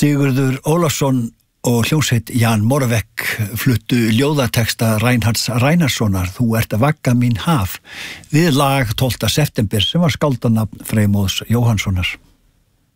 Sigurður Ólafsson og hljómsveit Jan Moravec fluttu ljóðateksta Reinhards Reinhardssonar Þú ert að vagga mín haf við lag 12. september sem var skáldanafn Freymóðs Jóhannssonar.